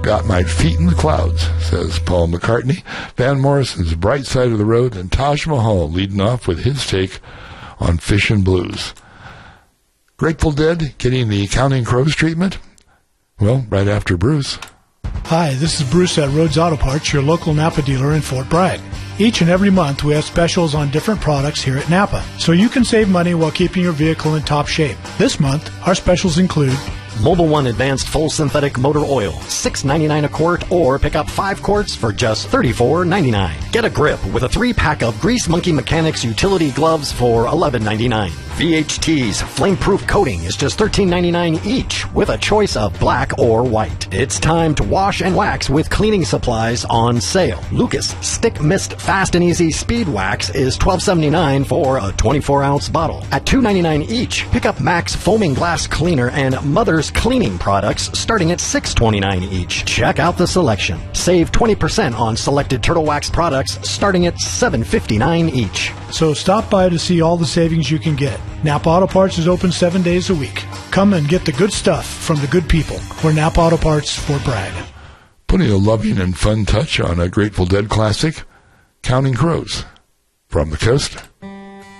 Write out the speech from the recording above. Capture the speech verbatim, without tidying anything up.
Got my feet in the clouds, says Paul McCartney. Van Morrison's Bright Side of the Road, and Taj Mahal leading off with his take on Fishin' Blues. Grateful Dead getting the Counting Crows treatment? Well, right after Bruce. Hi, this is Bruce at Rhodes Auto Parts, your local Napa dealer in Fort Bragg. Each and every month we have specials on different products here at Napa, so you can save money while keeping your vehicle in top shape. This month, our specials include Mobil one Advanced Full Synthetic Motor Oil, six ninety-nine a quart, or pick up five quarts for just thirty-four ninety-nine. Get a grip with a three-pack of Grease Monkey Mechanics utility gloves for eleven ninety-nine. V H T's Flame-Proof Coating is just thirteen ninety-nine each, with a choice of black or white. It's time to wash and wax with cleaning supplies on sale. Lucas Stick Mist Fast and Easy Speed Wax is twelve seventy-nine for a twenty-four ounce bottle. At two ninety-nine each, pick up Max Foaming Glass Cleaner and Mother's Cleaning products starting at six twenty-nine each. Check out the selection. Save twenty percent on selected Turtle Wax products starting at seven fifty-nine each. So stop by to see all the savings you can get. Napa Auto Parts is open seven days a week. Come and get the good stuff from the good people. We're Napa Auto Parts, Fort Bragg. Putting a loving and fun touch on a Grateful Dead classic, Counting Crows. From the coast.